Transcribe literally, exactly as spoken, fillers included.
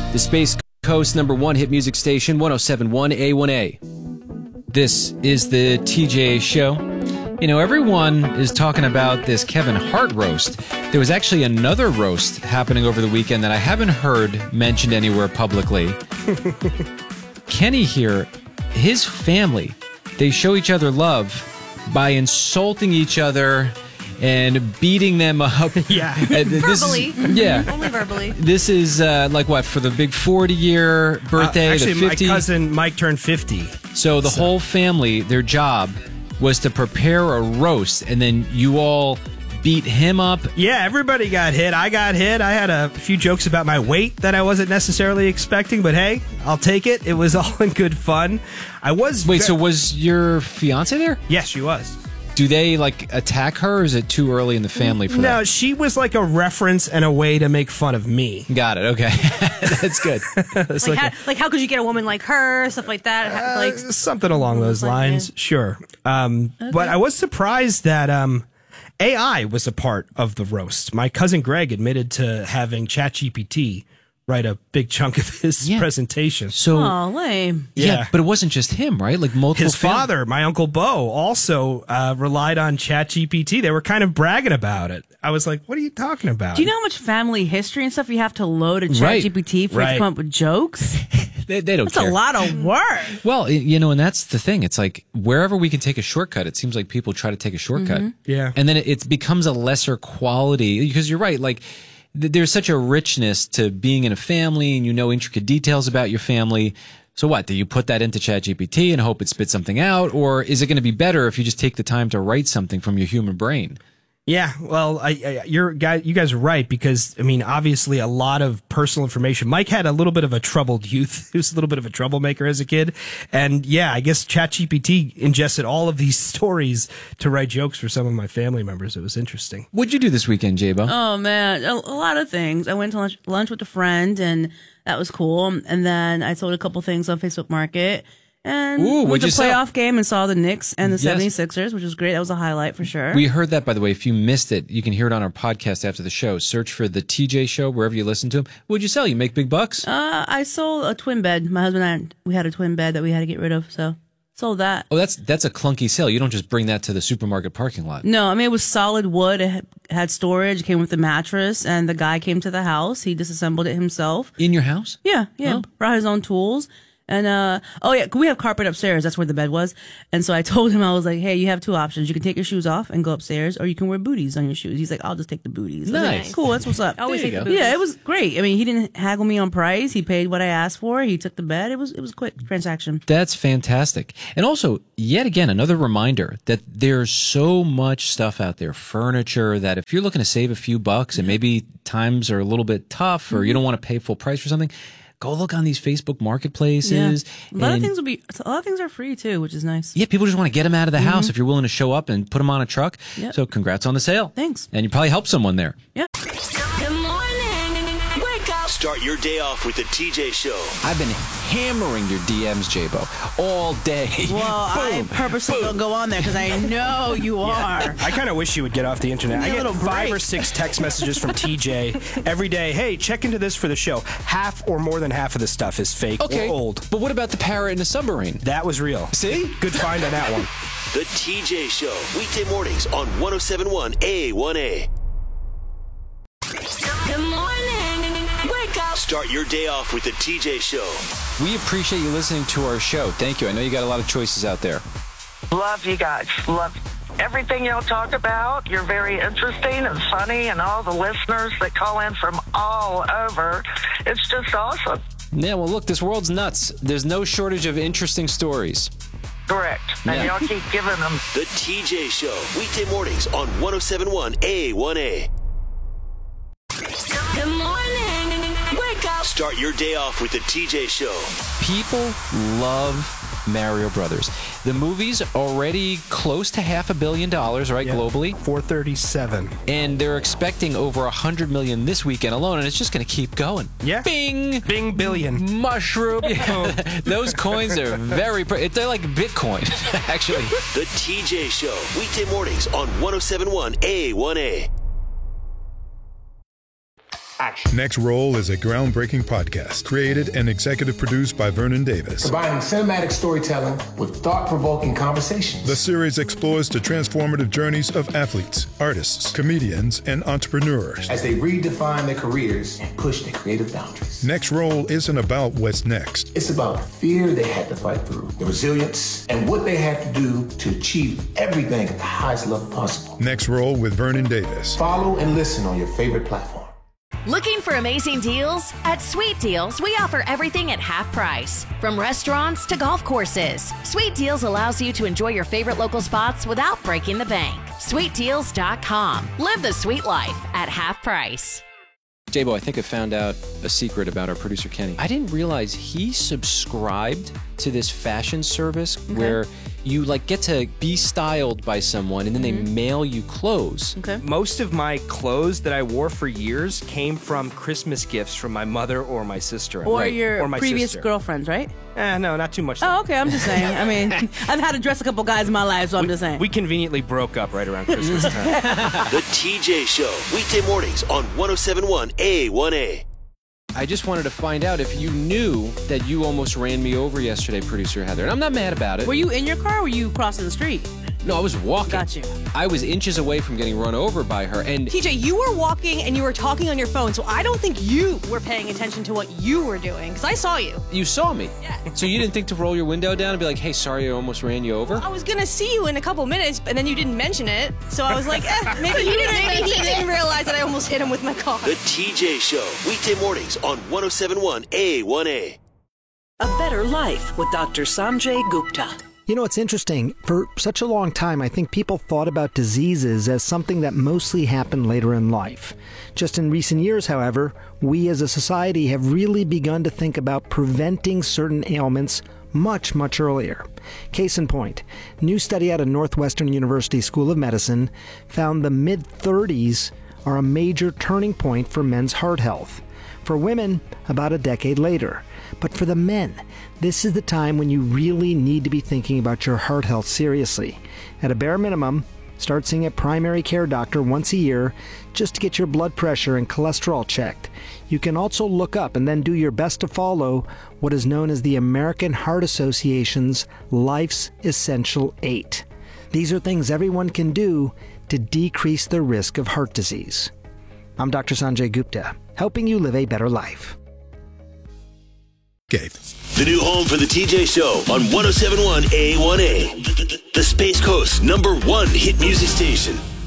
the Space Coast number one hit music station, one oh seven point one A one A. This is the T J Show. You know, everyone is talking about this Kevin Hart roast. There was actually another roast happening over the weekend that I haven't heard mentioned anywhere publicly. Kenny here, his family, they show each other love by insulting each other and beating them up. Yeah. Verbally. Is, yeah. Only verbally. This is uh, like what, for the big forty-year birthday? Uh, actually, the fifty? my cousin Mike turned fifty. So the so. whole family, their job was to prepare a roast, and then you all beat him up. Yeah, everybody got hit. I got hit. I had a few jokes about my weight that I wasn't necessarily expecting, but hey, I'll take it. It was all in good fun. I was... Wait, ve- so was your fiance there? Yes, she was. Do they, like, attack her, or is it too early in the family for no, that? No, she was like a reference and a way to make fun of me. Got it, okay. That's good. like, like, how, a, like, how could you get a woman like her? Stuff like that. uh, like something along those like lines, it. sure. Um, Okay. But I was surprised that... Um, A I was a part of the roast. My cousin Greg admitted to having ChatGPT write a big chunk of his Yeah. presentation. So, Oh, lame. yeah. Yeah. but it wasn't just him, right? Like multiple His fam- father, my Uncle Bo, also uh, relied on ChatGPT. They were kind of bragging about it. I was like, what are you talking about? Do you know how much family history and stuff you have to load a Right. ChatGPT for it Right. to come up with jokes? They, they don't That's care. a lot of work. Well, you know, and that's the thing. It's like wherever we can take a shortcut, it seems like people try to take a shortcut. Yeah. And then it, it becomes a lesser quality because you're right. Like th- there's such a richness to being in a family and you know intricate details about your family. So what? Do you put that into ChatGPT and hope it spits something out? Or is it going to be better if you just take the time to write something from your human brain? Yeah, well, I, I, you're guy, you guys are right because I mean, obviously, a lot of personal information. Mike had a little bit of a troubled youth; he was a little bit of a troublemaker as a kid, and yeah, I guess ChatGPT ingested all of these stories to write jokes for some of my family members. It was interesting. What'd you do this weekend, J-Bo? Oh, man. A, a lot of things. I went to lunch, lunch with a friend, and that was cool. And then I sold a couple things on Facebook Market. And Ooh, went what'd to you sell? playoff game and saw the Knicks and the Yes. seventy-sixers, which was great. That was a highlight for sure. We heard that, by the way. If you missed it, you can hear it on our podcast after the show. Search for the T J Show wherever you listen to them. What'd you sell? You make big bucks? Uh, I sold a twin bed. My husband and I, we had a twin bed that we had to get rid of, so sold that. Oh, that's that's a clunky sale. You don't just bring that to the supermarket parking lot. No, I mean, it was solid wood. It had- had storage. It came with the mattress, and the guy came to the house. He disassembled it himself. In your house? Yeah, yeah. Oh. Brought his own tools. And, uh, oh yeah, we have carpet upstairs. That's where the bed was. And so I told him, I was like, hey, you have two options. You can take your shoes off and go upstairs, or you can wear booties on your shoes. He's like, I'll just take the booties. I was like, Nice. cool, that's what's up. Always There you take the go. booties. Yeah, it was great. I mean, he didn't haggle me on price. He paid what I asked for. He took the bed. It was, it was a quick transaction. That's fantastic. And also, yet again, another reminder that there's so much stuff out there, furniture, that if you're looking to save a few bucks and maybe times are a little bit tough or you don't want to pay full price for something, go look on these Facebook marketplaces. Yeah. A lot and- of things will be, a lot of things are free too, which is nice. Yeah, people just want to get them out of the house if you're willing to show up and put them on a truck. Yep. So congrats on the sale. Thanks. And you probably helped someone there. Yeah. Good morning. Wake up. Start your day off with the T J Show. I've been hammering your D Ms, J-Bo, all day. Well, I purposely don't go on there because I know you are. I kind of wish you would get off the internet. I Give me a get little five break. or six text messages from T J every day. Hey, check into this for the show. Half or more than half of the stuff is fake Okay, or old. but what about the parrot in the submarine? That was real. See? Good find on that one. The T J Show. Weekday mornings on one oh seven point one A one A. Good morning. Wake up. Start your day off with the T J Show. We appreciate you listening to our show. Thank you. I know you got a lot of choices out there. Love you guys. Love everything y'all talk about. You're very interesting and funny, and all the listeners that call in from all over. It's just awesome. Yeah, well, look, this world's nuts. There's no shortage of interesting stories. Correct. And Yeah. y'all keep giving them. The T J Show. Weekday mornings on one oh seven point one A one A. Good morning. Wake up. Start your day off with the T J Show. People love Mario Brothers. The movie's already close to half a billion dollars, right, Yeah. globally? four thirty-seven. And they're expecting over a hundred million this weekend alone, and it's just going to keep going. Yeah. Bing! Bing billion. Mushroom. Those coins are very, pre- they're like Bitcoin, actually. The T J Show. Weekday mornings on one oh seven point one A one A. action. Next Roll is a groundbreaking podcast created and executive produced by Vernon Davis. Combining cinematic storytelling with thought-provoking conversations. The series explores the transformative journeys of athletes, artists, comedians, and entrepreneurs as they redefine their careers and push their creative boundaries. Next Roll isn't about what's next. It's about the fear they had to fight through, the resilience, and what they had to do to achieve everything at the highest level possible. Next Roll with Vernon Davis. Follow and listen on your favorite platform. Looking for amazing deals? At Sweet Deals, we offer everything at half price. From restaurants to golf courses, Sweet Deals allows you to enjoy your favorite local spots without breaking the bank. sweet deals dot com. Live the sweet life at half price. J-Bo, I think I found out a secret about our producer, Kenny. I didn't realize he subscribed to this fashion service okay. where you like get to be styled by someone and then mm-hmm. they mail you clothes. Okay. Most of my clothes that I wore for years came from Christmas gifts from my mother or my sister. Or right. your or my previous sister. girlfriends, right? Eh, no, not too much. Oh, okay, I'm just saying. I mean, I've had to dress a couple guys in my life, so I'm we, just saying. We conveniently broke up right around Christmas time. The T J Show, weekday mornings on one oh seven point one A one A. I just wanted to find out if you knew that you almost ran me over yesterday, producer Heather. And I'm not mad about it. Were you in your car or were you crossing the street? No, I was walking. Got you. I was inches away from getting run over by her. And T J, you were walking and you were talking on your phone, so I don't think you were paying attention to what you were doing, because I saw you. You saw me? Yeah. So you didn't think to roll your window down and be like, hey, sorry, I almost ran you over? I was going to see you in a couple minutes, and then you didn't mention it, so I was like, eh, maybe, he didn't, maybe he didn't realize that I almost hit him with my car. The T J Show, weekday mornings on one oh seven point one A one A. A Better Life with Doctor Sanjay Gupta. You know, it's interesting. For such a long time, I think people thought about diseases as something that mostly happened later in life. Just in recent years, however, we as a society have really begun to think about preventing certain ailments much, much earlier. Case in point, a new study out of Northwestern University School of Medicine found the mid-thirties are a major turning point for men's heart health. For women, about a decade later. But for the men, this is the time when you really need to be thinking about your heart health seriously. At a bare minimum, start seeing a primary care doctor once a year just to get your blood pressure and cholesterol checked. You can also look up and then do your best to follow what is known as the American Heart Association's Life's Essential Eight. These are things everyone can do to decrease the risk of heart disease. I'm Doctor Sanjay Gupta, helping you live a better life. Okay. The new home for the T J Show on one oh seven point one A one A. The Space Coast's number one hit music station.